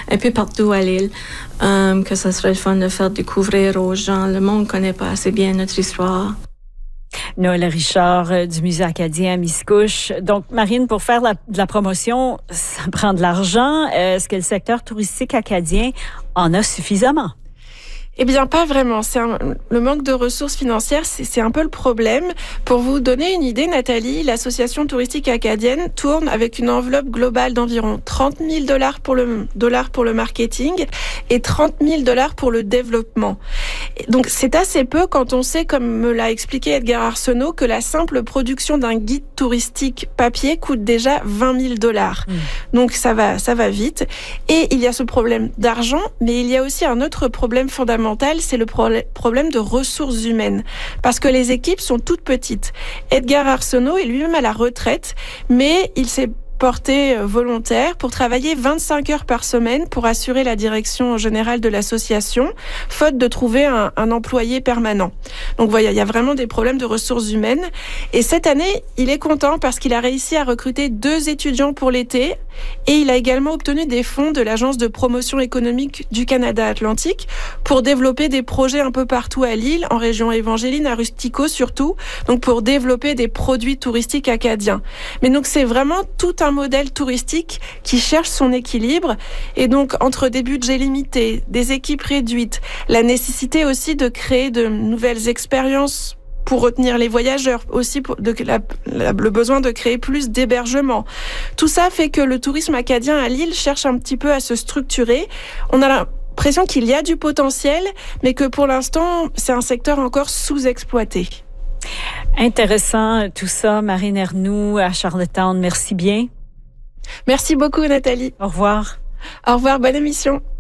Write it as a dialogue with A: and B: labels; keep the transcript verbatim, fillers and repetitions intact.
A: un peu partout à l'île, euh, que ça serait le fun de faire découvrir aux gens. Le monde ne connaît pas assez bien notre histoire.
B: Noël Richard euh, du Musée acadien à Miscouche. Donc, Marine, pour faire la, de la promotion, ça prend de l'argent. Euh, est-ce que le secteur touristique acadien en a suffisamment?
C: Eh bien, pas vraiment. C'est un, le manque de ressources financières, c'est, c'est un peu le problème. Pour vous donner une idée, Nathalie, l'association touristique acadienne tourne avec une enveloppe globale d'environ trente mille dollars pour le, dollars pour le marketing et trente mille dollars pour le développement. Donc, c'est assez peu quand on sait, comme me l'a expliqué Edgar Arsenault, que la simple production d'un guide touristique papier coûte déjà vingt mille dollars. Mmh. Donc, ça va, ça va vite. Et il y a ce problème d'argent, mais il y a aussi un autre problème fondamental, c'est le pro- problème de ressources humaines. Parce que les équipes sont toutes petites. Edgar Arsenault est lui-même à la retraite, mais il s'est porté volontaire pour travailler vingt-cinq heures par semaine pour assurer la direction générale de l'association, faute de trouver un, un employé permanent. Donc voilà, il y a vraiment des problèmes de ressources humaines. Et cette année, il est content parce qu'il a réussi à recruter deux étudiants pour l'été et il a également obtenu des fonds de l'Agence de promotion économique du Canada Atlantique pour développer des projets un peu partout à l'île, en région Évangéline, à Rustico surtout, donc pour développer des produits touristiques acadiens. Mais donc c'est vraiment tout un un modèle touristique qui cherche son équilibre et donc entre des budgets limités, des équipes réduites, la nécessité aussi de créer de nouvelles expériences pour retenir les voyageurs, aussi pour de, la, la, le besoin de créer plus d'hébergements. Tout ça fait que le tourisme acadien à l'île cherche un petit peu à se structurer. On a l'impression qu'il y a du potentiel, mais que pour l'instant, c'est un secteur encore sous-exploité.
B: Intéressant tout ça, Marine Ernoult à Charlottetown. Merci bien.
C: Merci beaucoup, Nathalie.
B: Au revoir.
C: Au revoir, bonne émission.